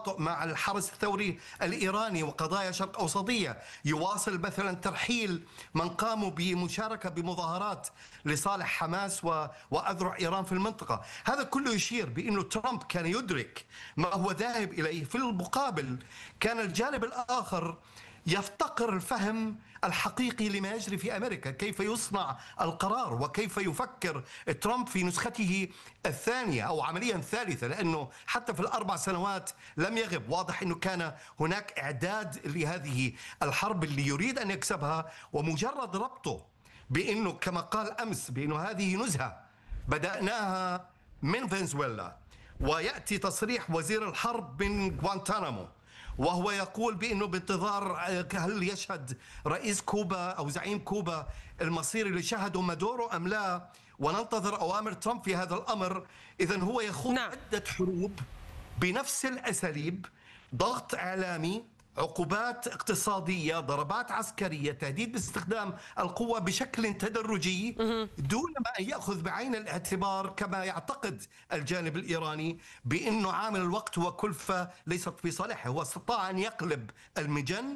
تواطؤ مع الحرس الثوري الإيراني وقضايا شرق أوسطية، يواصل مثلا ترحيل من قاموا بمشاركة بمظاهرات لصالح حماس وأذرع إيران في المنطقة. هذا كله يشير بأنه ترامب كان يدرك ما هو ذاهب إليه. في المقابل كان الجانب الآخر يفتقر الفهم الحقيقي لما يجري في أمريكا، كيف يصنع القرار وكيف يفكر ترامب في نسخته الثانية أو عمليا ثالثة، لأنه حتى في الأربع سنوات لم يغب. واضح أنه كان هناك إعداد لهذه الحرب اللي يريد أن يكسبها، ومجرد ربطه بأنه كما قال أمس بأنه هذه نزهة بدأناها من فنزويلا، ويأتي تصريح وزير الحرب من غوانتانامو وهو يقول بأنه بانتظار هل يشهد رئيس كوبا أو زعيم كوبا المصيري اللي شهدوا مادورو أم لا، وننتظر أوامر ترامب في هذا الأمر. إذن هو يخوض عدة حروب بنفس الأساليب: ضغط إعلامي، عقوبات اقتصادية، ضربات عسكرية، تهديد باستخدام القوة بشكل تدرجي، دون ما أن يأخذ بعين الاعتبار كما يعتقد الجانب الإيراني بأنه عامل الوقت وكلفة ليست في صالحه. هو استطاع أن يقلب المجن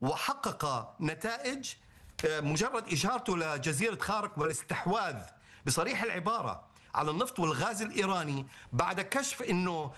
وحقق نتائج. مجرد إشارته لجزيرة خارق والاستحواذ بصريح العبارة على النفط والغاز الإيراني بعد كشف أنه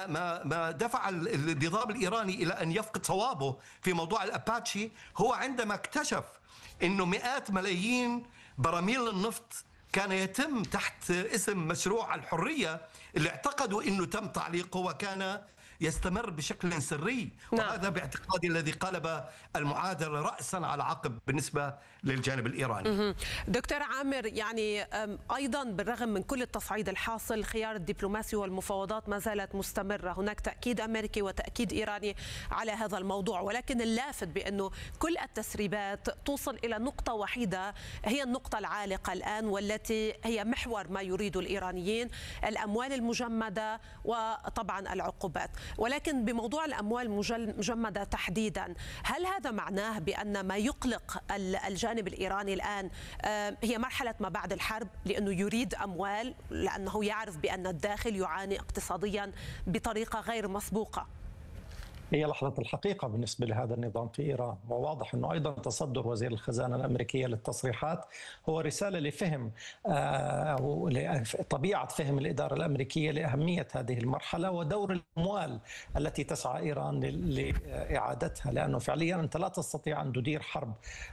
ما دفع النظام الإيراني إلى أن يفقد صوابه في موضوع الأباتشي هو عندما اكتشف أنه مئات ملايين براميل النفط كان يتم تحت اسم مشروع الحرية اللي اعتقدوا أنه تم تعليقه وكان يستمر بشكل سري. وهذا باعتقادي الذي قلب المعادلة رأسا على عقب بالنسبة للجانب الإيراني. دكتور عامر، يعني أيضا بالرغم من كل التصعيد الحاصل، الخيار الدبلوماسي والمفاوضات ما زالت مستمرة. هناك تأكيد أمريكي وتأكيد إيراني على هذا الموضوع، ولكن اللافت بأنه كل التسريبات توصل إلى نقطة وحيدة هي النقطة العالقة الآن والتي هي محور ما يريد الإيرانيين: الأموال المجمدة وطبعا العقوبات. ولكن بموضوع الأموال المجمدة تحديدا، هل هذا معناه بأن ما يقلق الجانب الإيراني الآن هي مرحلة ما بعد الحرب، لأنه يريد أموال لأنه يعرف بأن الداخل يعاني اقتصاديا بطريقة غير مسبوقة؟ هي لحظة الحقيقة بالنسبة لهذا النظام في إيران، وواضح أنه أيضا تصدر وزير الخزانة الأمريكية للتصريحات هو رسالة لفهم طبيعة فهم الإدارة الأمريكية لأهمية هذه المرحلة ودور الأموال التي تسعى إيران لإعادتها، لأنه فعليا أنت لا تستطيع أن تدير حرب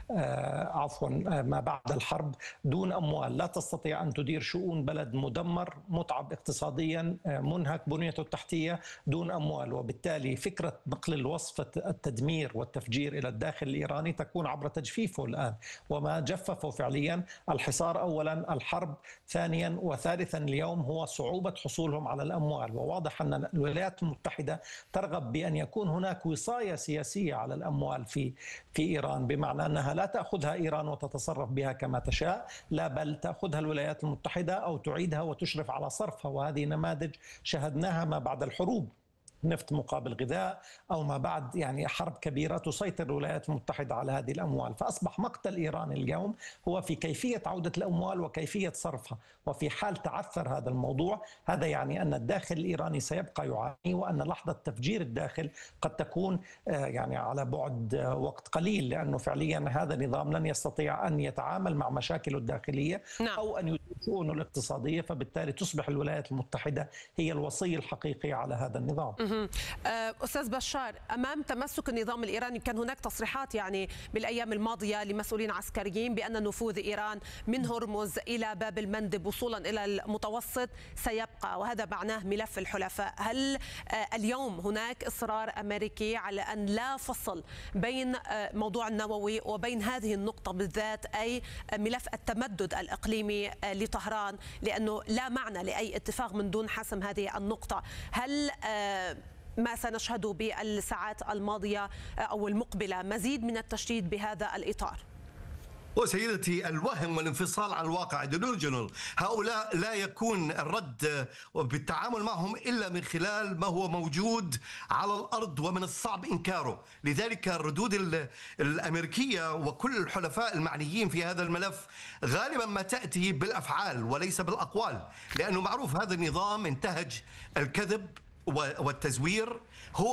ما بعد الحرب دون أموال. لا تستطيع أن تدير شؤون بلد مدمر متعب اقتصاديا منهك بنيته التحتية دون أموال. وبالتالي فكرة نقل الوصفة التدمير والتفجير إلى الداخل الإيراني تكون عبر تجفيفه الآن، وما جففه فعليا الحصار أولا، الحرب ثانيا، وثالثا اليوم هو صعوبة حصولهم على الأموال. وواضح أن الولايات المتحدة ترغب بأن يكون هناك وصاية سياسية على الأموال في إيران، بمعنى أنها لا تأخذها إيران وتتصرف بها كما تشاء، لا بل تأخذها الولايات المتحدة أو تعيدها وتشرف على صرفها. وهذه نماذج شهدناها ما بعد الحروب، نفط مقابل غذاء أو ما بعد، يعني حرب كبيرة تسيطر الولايات المتحدة على هذه الأموال. فأصبح مقتل إيران اليوم هو في كيفية عودة الأموال وكيفية صرفها. وفي حال تعثر هذا الموضوع، هذا يعني أن الداخل الإيراني سيبقى يعاني، وأن لحظة تفجير الداخل قد تكون يعني على بعد وقت قليل، لأنه فعليا هذا النظام لن يستطيع أن يتعامل مع مشاكله الداخلية أو أن يدير شؤونه الاقتصادية، فبالتالي تصبح الولايات المتحدة هي الوصي الحقيقي على هذا النظام. أستاذ بشار، أمام تمسك النظام الإيراني كان هناك تصريحات يعني بالأيام الماضية لمسؤولين عسكريين بأن نفوذ إيران من هرمز إلى باب المندب وصولا إلى المتوسط سيبقى، وهذا معناه ملف الحلفاء. هل اليوم هناك إصرار أمريكي على أن لا فصل بين موضوع النووي وبين هذه النقطة بالذات، أي ملف التمدد الإقليمي لطهران، لأنه لا معنى لأي اتفاق من دون حسم هذه النقطة؟ هل ما سنشهده بالساعات الماضية أو المقبلة مزيد من التشديد بهذا الإطار؟ وسيدتي، الوهم والانفصال عن الواقع delusional. هؤلاء لا يكون الرد بالتعامل معهم إلا من خلال ما هو موجود على الأرض ومن الصعب إنكاره. لذلك الردود الأمريكية وكل الحلفاء المعنيين في هذا الملف غالبا ما تأتي بالأفعال وليس بالأقوال، لأنه معروف هذا النظام انتهج الكذب والتزوير. هو